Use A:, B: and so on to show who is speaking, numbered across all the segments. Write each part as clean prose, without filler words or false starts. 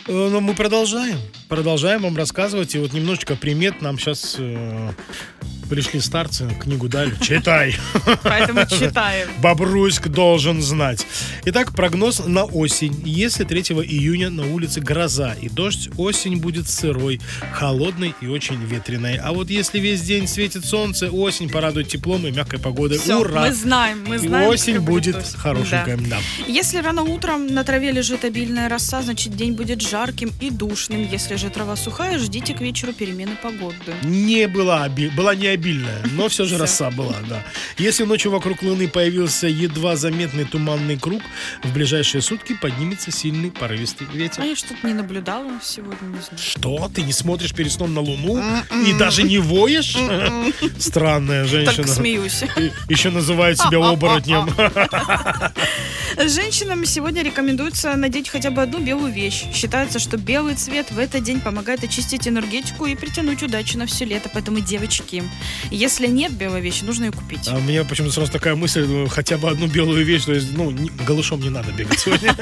A: Но мы продолжаем. Продолжаем вам рассказывать. И вот немножечко примет нам сейчас пришли старцы, книгу дали. Читай.
B: Поэтому читаем.
A: Бобруйск должен знать. Итак, прогноз на осень. Если 3 июня на улице гроза и дождь, осень будет сырой, холодной и очень ветреной. А вот если весь день светит солнце, осень порадует теплом и мягкой погодой.
B: Всё,
A: Ура!
B: мы знаем.
A: И осень
B: что
A: будет
B: осень.
A: хорошенькая. Да.
B: Если рано утром на траве лежит обильная роса, значит день будет жарким и душным. Если же трава сухая, ждите к вечеру перемены погоды.
A: Не была не обильная, но все же
B: Всё.
A: роса была, да. Если ночью вокруг Луны появился едва заметный туманный круг, в ближайшие сутки поднимется сильный порывистый ветер.
B: А я что-то не наблюдала сегодня, не знаю.
A: Что? Ты не смотришь перед сном на Луну? И даже не воешь? Странная женщина.
B: Только смеюсь.
A: Еще называют себя оборотнем.
B: Женщинам сегодня рекомендуется надеть хотя бы одну белую вещь. Считается, что белый цвет в этот день помогает очистить энергетику и притянуть удачу на все лето. Поэтому, девочки, если нет белой вещи, нужно ее купить.
A: А у меня почему-то сразу такая мысль, думаю, хотя бы одну белую вещь, то есть, голышом не надо бегать сегодня.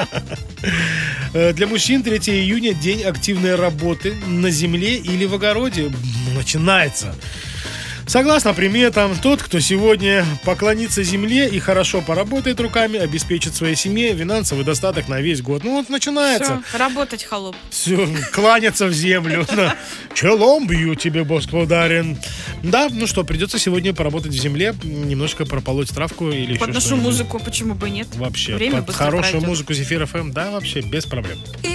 A: Для мужчин 3 июня день активной работы на земле или в огороде начинается. Согласно приметам, тот, кто сегодня поклонится земле и хорошо поработает руками, обеспечит своей семье финансовый достаток на весь год. Ну вот начинается.
B: Всё, работать, холоп.
A: Все, кланяться в землю. Челом бью тебе, Господарин. Да, ну что, придется сегодня поработать в земле, немножко прополоть травку или еще
B: Под нашу
A: что-нибудь.
B: музыку, почему бы нет?
A: Вообще,
B: Время
A: под
B: быстро
A: хорошую
B: пройдет.
A: музыку Зефир ФМ, да, вообще без проблем.